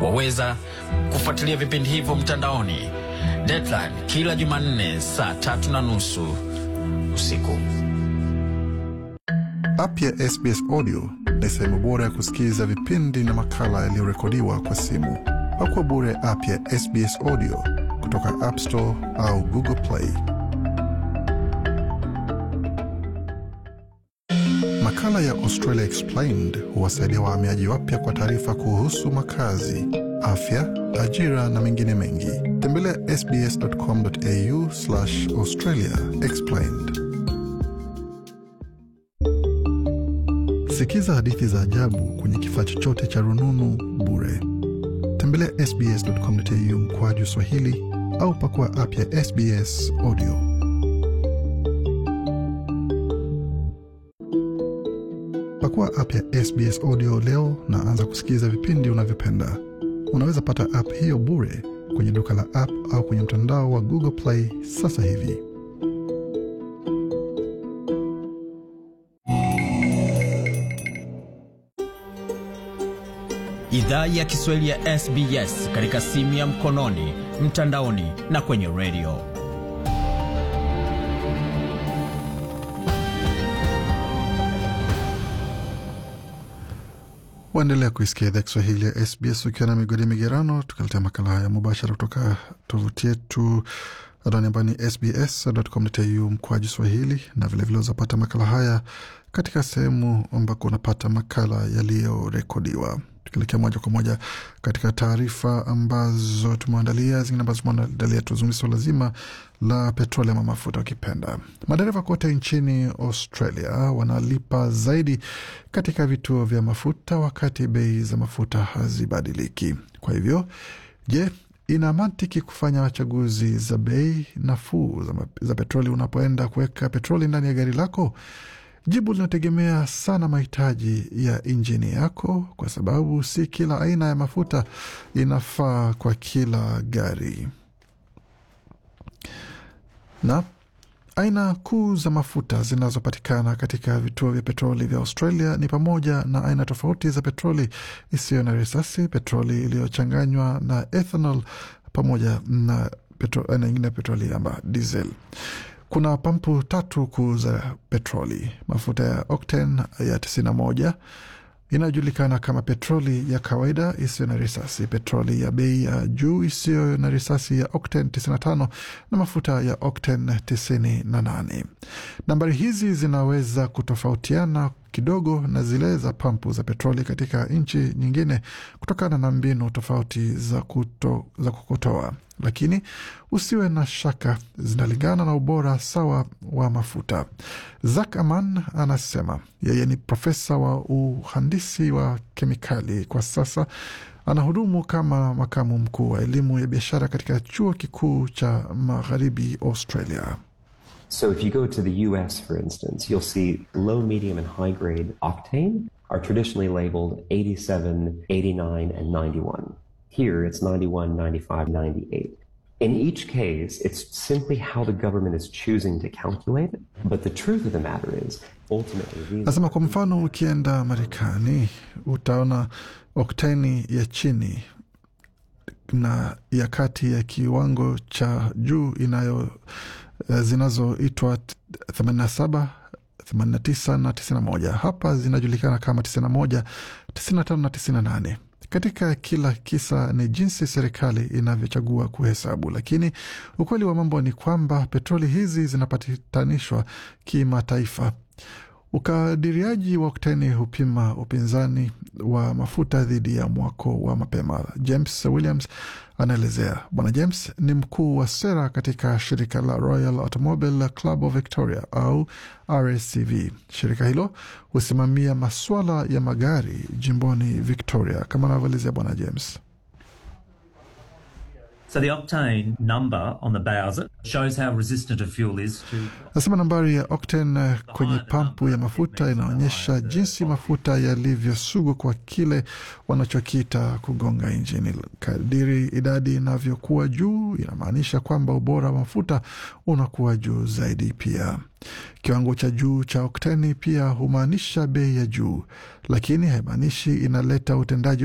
Waweza kufuatilia vipindi hivyo mtandaoni. Deadline kila Jumanne saa 3:30 usiku. App ya SBS Audio ni sehemu bora ya kusikiza vipindi na makala yaliyorekodiwa kwa simu. Pakua bure app ya SBS Audio kutoka App Store au Google Play. Makala ya Australia Explained huwasaidia wahamiaji wapya kwa taarifa kuhusu makazi, afya, ajira na mengine mengi. Tembelea sbs.com.au/Australia Explained. Sikiza hadithi za ajabu kwenye kifaa chochote cha rununu bure. Tembelea sbs.com.au/Swahili au pakua app ya SBS Audio. Pakua app ya SBS Audio leo na anza kusikiza vipindi unavyopenda. Unaweza pata app hiyo bure kwenye duka la app au kwenye mtandao wa Google Play sasa hivi. Idhaa ya Kiswahili ya SBS katika simu ya mkononi, mtandaoni na kwenye radio. Waendelea kuisikia idhaa Kiswahili ya SBS ukiwa na Migodi Migerano, tukaletea makala haya mubashara kutoka tovuti yetu anwani ambayo ni sbs.com.au/Swahili, na vilevile uzapata makala haya katika sehemu ambako unapata makala yaliyorekodiwa. Tukielekea moja kwa moja katika taarifa ambazo tumeandalia, zingine ambazo tumeandalia, tuzungumzie swala lazima la petroli ama mafuta ukipenda. Madereva kote nchini Australia wanalipa zaidi katika vituo vya mafuta wakati bei za mafuta hazibadiliki. Kwa hivyo, je, ina mantiki kufanya chaguzi za bei nafuu za petroli unapoenda kuweka petroli ndani ya gari lako? Jibu linategemea sana mahitaji ya injini yako, kwa sababu si kila aina ya mafuta inafaa kwa kila gari. Na aina kuu za mafuta zinazopatikana katika vituo vya petroli vya Australia ni pamoja na aina tofauti za petroli isiyo na risasi, petroli iliyochanganywa na ethanol, pamoja na aina nyingine ya petroli ama diesel. Kuna pampu tatu kuu za petroli. Mafuta ya octane ya 91 inajulikana kama petroli ya kawaida isiyo na risasi, petroli ya bei ya juu isiyo na risasi ya octane 95 na mafuta ya octane 98. Nambari hizi zinaweza kutofautiana kidogo na zile za pampu za petroli katika nchi nyingine kutokana na mbinu tofauti za kukotoa, lakini usiwe na shaka zinalingana na ubora sawa wa mafuta. Zach Aman anasema yeye ni profesa wa uhandisi wa kemikali, kwa sasa anahudumu kama makamu mkuu wa elimu ya biashara katika chuo kikuu cha Magharibi Australia. So if you go to the US, for instance, you'll see low, medium, and high grade octane are traditionally labeled 87, 89, and 91. Here it's 91, 95, 98. In each case, it's simply how the government is choosing to calculate it. But the truth of the matter is, ultimately... Nasema kwa mfano, ukienda Marekani, utaona okteni ya chini na ya kati ya kiwango cha juu zinazoitwa 87, 89 na 91. Hapa zinajulikana kama 91, 95 na 98. Katika kila kisa ni jinsi serikali inavyochagua kuhesabu, lakini ukweli wa mambo ni kwamba petroli hizi zinapatitanishwa kimataifa. Ukadiriaji wa okteni hupima upinzani wa mafuta dhidi ya mwako wa mapema. James Williams anaelezea. Bwana James ni mkuu wa sera katika shirika la Royal Automobile Club of Victoria au RACV. Shirika hilo husimamia masuala ya magari jimboni Victoria, kama anavyoelezea Bwana James. So the octane number on the bowser shows how resistant a fuel is to... Nasema nambari ya octane kwenye pampu ya mafuta inaonyesha jinsi mafuta yalivyo sugu kwa kile wanachokiita kugonga injini. Kadiri idadi inavyokuwa juu, inamaanisha kwamba ubora wa mafuta unakuwa juu zaidi pia. Kiwango cha juu cha oktani pia humaanisha bei ya juu, lakini haimaanishi inaleta utendaji